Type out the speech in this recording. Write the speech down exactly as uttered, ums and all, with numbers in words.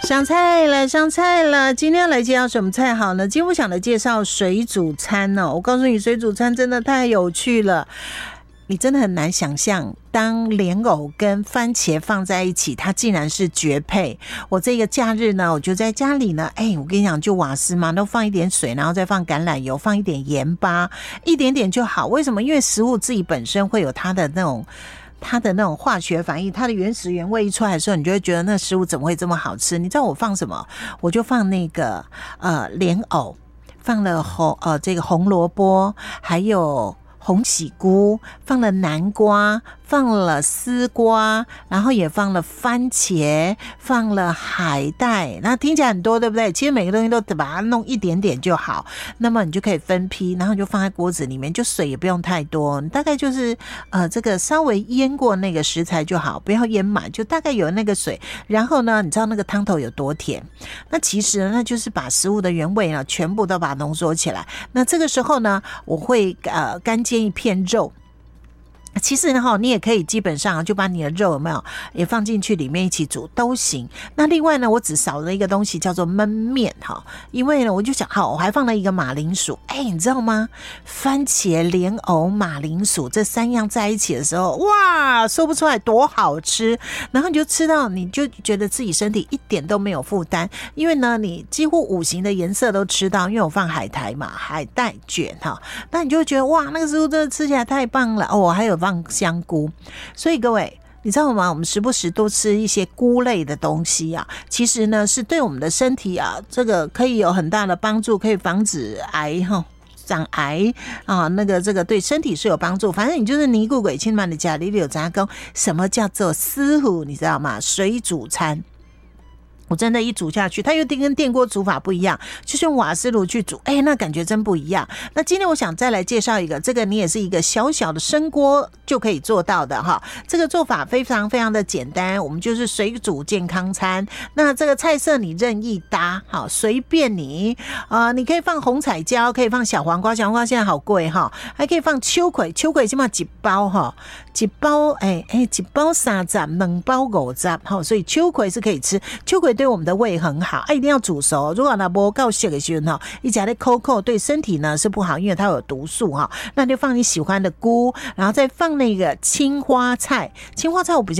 上菜了，上菜了！今天要来介绍什么菜好呢？今天我想来介绍水煮餐哦。我告诉你，水煮餐真的太有趣了，你真的很难想象，当莲藕跟番茄放在一起，它竟然是绝配。我这个假日呢，我就在家里呢，哎，我跟你讲，就瓦斯嘛，都放一点水，然后再放橄榄油，放一点盐巴，一点点就好。为什么？因为食物自己本身会有它的那种。它的那种化学反应，它的原始原味一出来的时候，你就会觉得那食物怎么会这么好吃？你知道我放什么？我就放那个呃莲藕，放了红呃这个红萝卜，还有红喜菇，放了南瓜，放了丝瓜，然后也放了番茄，放了海带。那听起来很多，对不对？其实每个东西都把它弄一点点就好。那么你就可以分批，然后你就放在锅子里面，就水也不用太多，你大概就是呃这个稍微腌过那个食材就好，不要腌满，就大概有那个水。然后呢，你知道那个汤头有多甜？那其实呢，那就是把食物的原味呢全部都把它浓缩起来。那这个时候呢，我会呃干煎一片肉。其实呢，你也可以基本上就把你的肉有没有也放进去里面一起煮都行。那另外呢，我只少了一个东西叫做焖面哈，因为呢我就想好，我还放了一个马铃薯。哎，你知道吗？番茄、莲藕、马铃薯这三样在一起的时候，哇，说不出来多好吃。然后你就吃到，你就觉得自己身体一点都没有负担，因为呢，你几乎五行的颜色都吃到，因为我放海苔嘛，海带卷哈，那你就会觉得哇，那个食物真的吃起来太棒了哦，我还有放香菇。所以各位你知道吗？我们时不时多吃一些菇类的东西啊，其实呢是对我们的身体啊，这个可以有很大的帮助，可以防止癌哈。长癌啊，那个这个对身体是有帮助。反正你就是尼姑鬼亲慢的家里有杂工，什么叫做师傅？你知道吗？水煮餐。我真的一煮下去，它又跟电锅煮法不一样，就是用瓦斯炉去煮，哎，那感觉真不一样。那今天我想再来介绍一个，这个你也是一个小小的生锅就可以做到的哈。这个做法非常非常的简单，我们就是水煮健康餐。那这个菜色你任意搭，好，随便你。呃，你可以放红彩椒，可以放小黄瓜，小黄瓜现在好贵哈，还可以放秋葵，秋葵起码几包哈，几包哎哎几包三十，两包五十哈，所以秋葵是可以吃，秋葵对我们的胃很好，啊，一定要煮熟。如果它不够熟的时候哈，一夹的扣扣对身体呢是不好，因为它有毒素哈。那就放你喜欢的菇，然后再放那个青花菜，青花菜我比较